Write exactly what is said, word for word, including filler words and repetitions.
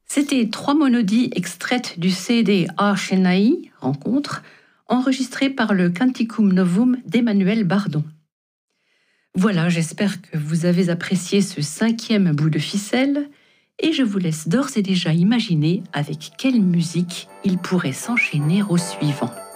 C'était trois monodies extraites du C D Archenaï, Rencontre, enregistré par le Canticum Novum d'Emmanuel Bardon. Voilà, j'espère que vous avez apprécié ce cinquième bout de ficelle et je vous laisse d'ores et déjà imaginer avec quelle musique il pourrait s'enchaîner au suivant.